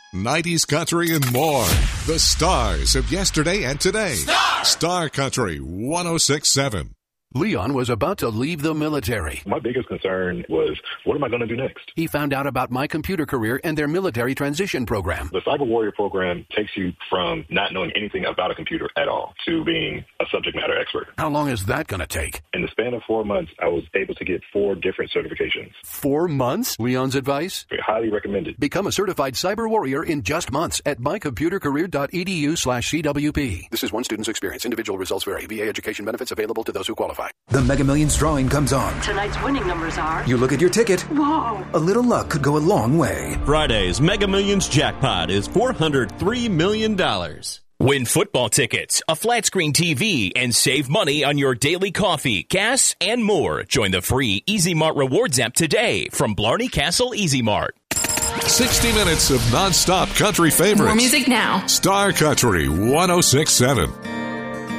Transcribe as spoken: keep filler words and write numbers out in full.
nineties country, and more. The stars of yesterday and today. Star! Star Country one oh six point seven. Leon was about to leave the military. My biggest concern was, what am I going to do next? He found out about My Computer Career and their military transition program. The Cyber Warrior program takes you from not knowing anything about a computer at all to being a subject matter expert. How long is that going to take? In the span of four months, I was able to get four different certifications. Four months? Leon's advice? Highly recommended. Become a certified cyber warrior in just months at mycomputercareer.edu slash CWP. This is one student's experience. Individual results vary. V A education benefits available to those who qualify. The Mega Millions drawing comes on. Tonight's winning numbers are... You look at your ticket. Whoa. A little luck could go a long way. Friday's Mega Millions jackpot is four hundred three million dollars. Win football tickets, a flat screen T V, and save money on your daily coffee, gas, and more. Join the free Easy Mart Rewards app today from Blarney Castle Easy Mart. sixty minutes of nonstop country favorites. More music now. Star Country one oh six point seven.